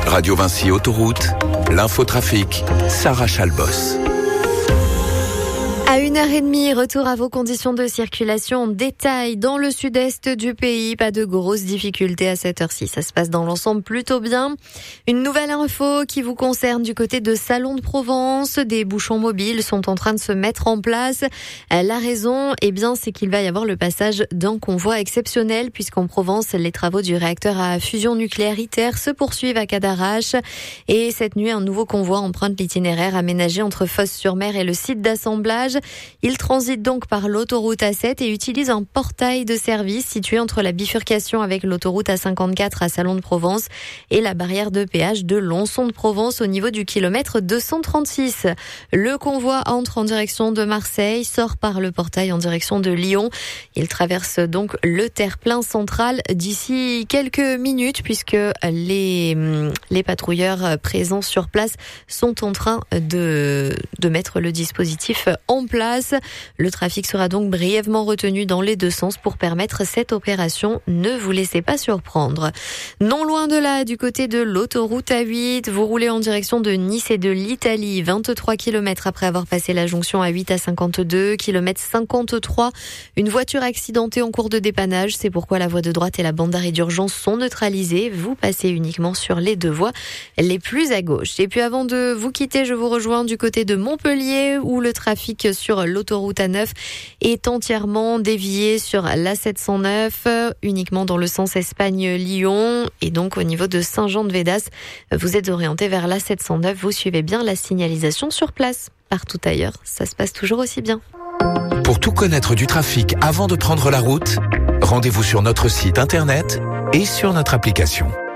Radio Vinci Autoroute, l'infotrafic, Sarah Chalbos. À 1h30, retour à vos conditions de circulation en détail dans le sud-est du pays. Pas de grosses difficultés à cette heure-ci. Ça se passe dans l'ensemble plutôt bien. Une nouvelle info qui vous concerne du côté de Salon de Provence. Des bouchons mobiles sont en train de se mettre en place. La raison, c'est qu'il va y avoir le passage d'un convoi exceptionnel puisqu'en Provence, les travaux du réacteur à fusion nucléaire ITER se poursuivent à Cadarache. Et cette nuit, un nouveau convoi emprunte l'itinéraire aménagé entre Fos-sur-Mer et le site d'assemblage. Il transite donc par l'autoroute A7 et utilise un portail de service situé entre la bifurcation avec l'autoroute A54 à Salon de Provence et la barrière de péage de Lonçon de Provence au niveau du kilomètre 236. Le convoi entre en direction de Marseille, sort par le portail en direction de Lyon. Il traverse donc le terre-plein central d'ici quelques minutes puisque les patrouilleurs présents sur place sont en train de mettre le dispositif en place. Le trafic sera donc brièvement retenu dans les deux sens pour permettre cette opération. Ne vous laissez pas surprendre. Non loin de là, du côté de l'autoroute A8, vous roulez en direction de Nice et de l'Italie. 23 km après avoir passé la jonction A8 à 52, km 53. Une voiture accidentée en cours de dépannage. C'est pourquoi la voie de droite et la bande d'arrêt d'urgence sont neutralisées. Vous passez uniquement sur les deux voies les plus à gauche. Et puis avant de vous quitter, je vous rejoins du côté de Montpellier où le trafic sur l'autoroute A9 est entièrement dévié sur l'A709, uniquement dans le sens Espagne-Lyon. Et donc au niveau de Saint-Jean-de-Védas, vous êtes orienté vers l'A709. Vous suivez bien la signalisation sur place. Partout ailleurs, ça se passe toujours aussi bien. Pour tout connaître du trafic avant de prendre la route, rendez-vous sur notre site internet et sur notre application.